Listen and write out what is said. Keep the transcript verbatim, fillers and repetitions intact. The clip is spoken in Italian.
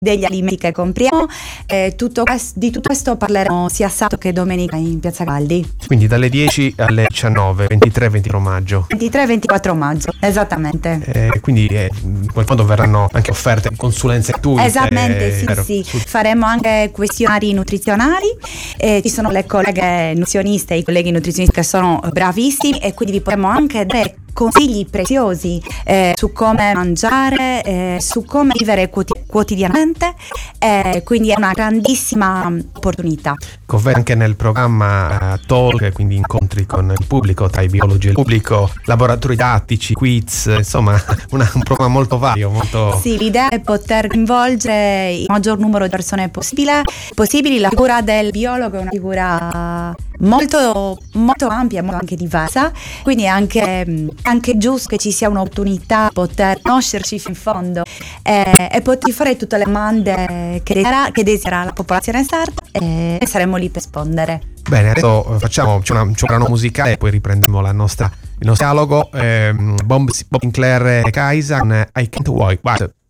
degli alimenti che compriamo. Eh, tutto questo, di tutto questo parleremo sia sabato che domenica in Piazza Galli. Quindi dalle dieci alle diciannove, ventitré ventiquattro maggio. ventitré ventiquattro maggio, esattamente. Eh, quindi eh, in quel modo verranno anche offerte consulenze gratuite. Esattamente, sì, vero? sì. Faremo anche questionari nutrizionali. Eh, ci sono le colleghe nutrizioniste e i colleghi nutrizionisti che sono bravissimi, e quindi vi potremo anche dare consigli preziosi eh, su come mangiare, eh, su come vivere quoti- quotidianamente, eh, quindi è una grandissima opportunità. Convene anche nel programma uh, talk, quindi incontri con il pubblico, tra i biologi e il pubblico, laboratori tattici, quiz, insomma una, un programma molto vario, molto... Sì, l'idea è poter coinvolgere il maggior numero di persone possibile, possibili. La figura del biologo è una figura molto, molto ampia, molto anche diversa, quindi è anche, anche giusto che ci sia un'opportunità di poter conoscerci fino in fondo e, e poter fare tutte le domande che desidera, che desidera la popolazione sarda, e saremo lì per rispondere. Bene, adesso facciamo c'è, una, c'è un brano musicale e poi riprendiamo la nostra, il nostro dialogo. eh, Bob, Bob Sinclair e Kaisa con I Can't Wait.